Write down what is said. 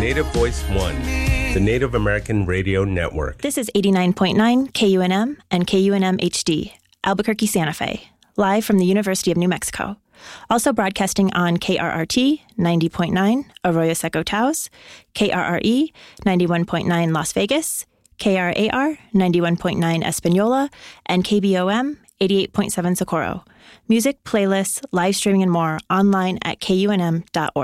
Native Voice One, the Native American Radio Network. This is 89.9 KUNM and KUNM HD, Albuquerque, Santa Fe, live from the University of New Mexico. Also broadcasting on KRRT 90.9 Arroyo Seco Taos, KRRE 91.9 Las Vegas, KRAR 91.9 Espanola, and KBOM 88.7 Socorro. Music, playlists, live streaming, and more online at kunm.org.